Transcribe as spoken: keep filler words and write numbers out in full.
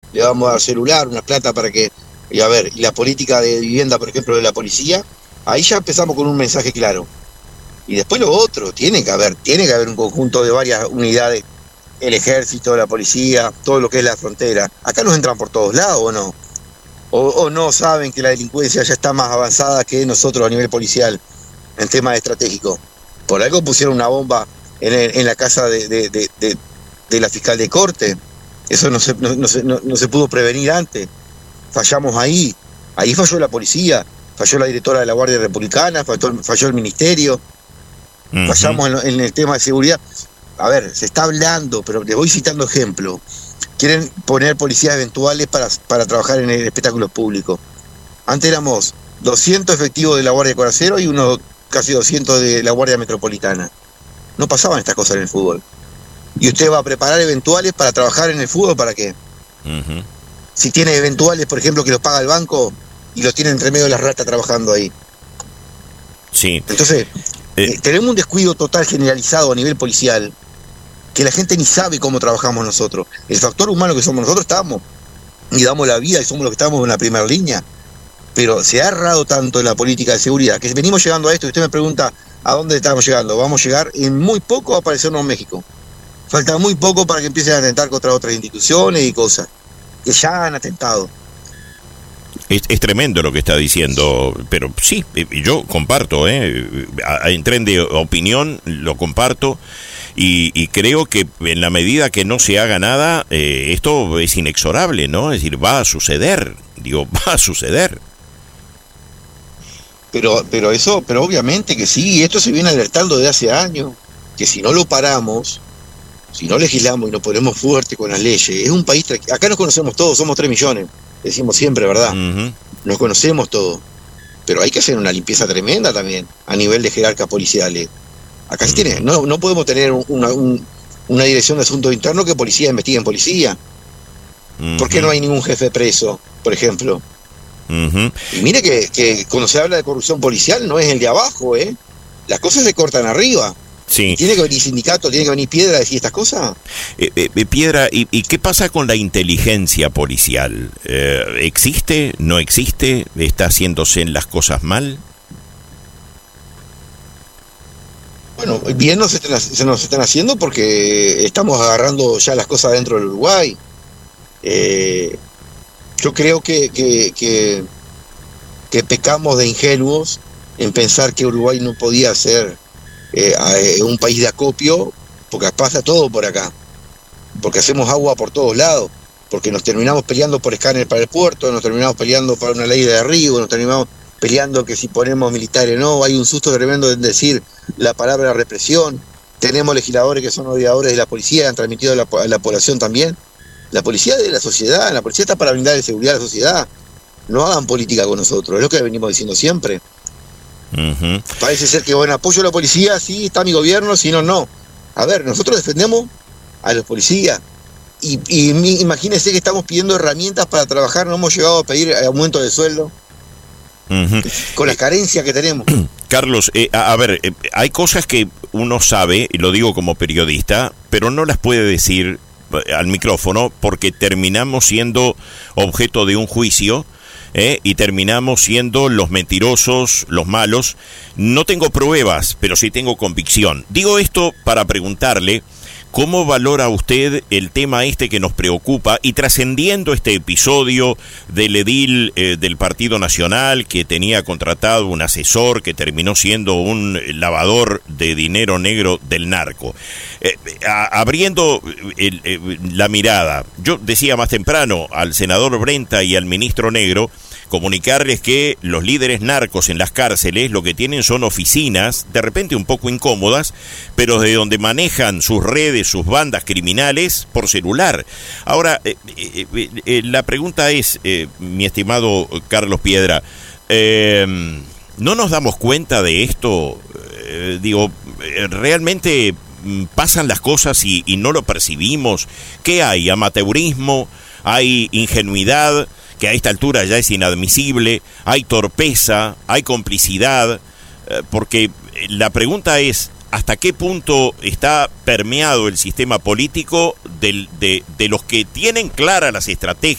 le vamos a dar celular, una plata para que... Y a ver, y la política de vivienda, por ejemplo, de la policía, ahí ya empezamos con un mensaje claro. Y después lo otro, tiene que haber, tiene que haber un conjunto de varias unidades, el ejército, la policía, todo lo que es la frontera. Acá nos entran por todos lados, ¿o no? O, o no saben que la delincuencia ya está más avanzada que nosotros a nivel policial, en temas estratégicos. Por algo pusieron una bomba en, el, en la casa de, de, de, de, de la fiscal de corte. Eso no se, no, no, se, no, no se pudo prevenir antes. Fallamos ahí. Ahí falló la policía, falló la directora de la Guardia Republicana, falló, falló el ministerio. Uh-huh. Fallamos en, en el tema de seguridad. A ver, se está hablando, pero les voy citando ejemplos. Quieren poner policías eventuales para, para trabajar en el espectáculo público. Antes éramos doscientos efectivos de la Guardia de Coraceros y unos casi doscientos de la Guardia Metropolitana. No pasaban estas cosas en el fútbol. ¿Y usted va a preparar eventuales para trabajar en el fútbol? ¿Para qué? Uh-huh. Si tiene eventuales, por ejemplo, que los paga el banco y los tiene entre medio de las ratas trabajando ahí. Sí. Entonces, eh. Eh, tenemos un descuido total generalizado a nivel policial, que la gente ni sabe cómo trabajamos nosotros. El factor humano que somos nosotros, estamos y damos la vida y somos los que estamos en la primera línea. Pero se ha errado tanto en la política de seguridad que venimos llegando a esto y usted me pregunta ¿a dónde estamos llegando? Vamos a llegar en muy poco a aparecernos en México. Falta muy poco para que empiecen a atentar contra otras instituciones y cosas que ya han atentado. Es, es tremendo lo que está diciendo, pero sí, yo comparto, ¿eh? En tren de opinión lo comparto. Y, y creo que en la medida que no se haga nada, eh, esto es inexorable, ¿no? Es decir, va a suceder, digo, va a suceder. Pero, pero eso, pero obviamente que sí, esto se viene alertando desde hace años, que si no lo paramos, si no legislamos y nos ponemos fuerte con las leyes, es un país, tra- acá nos conocemos todos, somos tres millones, decimos siempre, ¿verdad? Uh-huh. Nos conocemos todos, pero hay que hacer una limpieza tremenda también, a nivel de jerarcas policiales. Acá sí tiene, no, no podemos tener una, un, una dirección de asuntos internos que policía investigue en policía. Uh-huh. ¿Por qué no hay ningún jefe preso, por ejemplo? Uh-huh. Y mire que, que cuando se habla de corrupción policial no es el de abajo, ¿eh? Las cosas se cortan arriba. Sí. ¿Tiene que venir sindicato, tiene que venir Piedra a decir estas cosas? Eh, eh, Piedra, ¿y, ¿y qué pasa con la inteligencia policial? Eh, ¿Existe? ¿No existe? ¿Está haciéndose las cosas mal? Bueno, bien no se, están, se nos están haciendo porque estamos agarrando ya las cosas dentro del Uruguay. Eh, yo creo que, que, que, que pecamos de ingenuos en pensar que Uruguay no podía ser eh, un país de acopio, porque pasa todo por acá, porque hacemos agua por todos lados, porque nos terminamos peleando por escáner para el puerto, nos terminamos peleando para una ley de derribo, nos terminamos peleando que si ponemos militares no, hay un susto tremendo en decir la palabra represión. Tenemos legisladores que son odiadores de la policía, han transmitido a la, a la población también. La policía es de la sociedad, la policía está para brindar de seguridad a la sociedad. No hagan política con nosotros, es lo que venimos diciendo siempre. Uh-huh. Parece ser que, bueno, apoyo a la policía, sí, está mi gobierno, si no, no. A ver, nosotros defendemos a los policías. Y, y imagínense que estamos pidiendo herramientas para trabajar, no hemos llegado a pedir aumento de sueldo. Uh-huh. Con las carencias que tenemos. Carlos, eh, a, a ver, eh, hay cosas que uno sabe, y lo digo como periodista, pero no las puede decir eh, al micrófono porque terminamos siendo objeto de un juicio eh, y terminamos siendo los mentirosos, los malos. No tengo pruebas, pero sí tengo convicción. Digo esto para preguntarle ¿cómo valora usted el tema este que nos preocupa y trascendiendo este episodio del edil eh, del Partido Nacional que tenía contratado un asesor que terminó siendo un lavador de dinero negro del narco? Eh, a, abriendo el, el, la mirada, yo decía más temprano al senador Brenta y al ministro Negro, comunicarles que los líderes narcos en las cárceles lo que tienen son oficinas, de repente un poco incómodas, pero de donde manejan sus redes, sus bandas criminales por celular. Ahora, eh, eh, eh, la pregunta es, eh, mi estimado Carlos Piedra, eh, ¿no nos damos cuenta de esto? Eh, digo, ¿realmente pasan las cosas y, y no lo percibimos? ¿Qué hay? ¿Amateurismo? ¿Hay ingenuidad? Que a esta altura ya es inadmisible, hay torpeza, hay complicidad, eh, porque la pregunta es, ¿hasta qué punto está permeado el sistema político del, de, de los que tienen claras las estrategias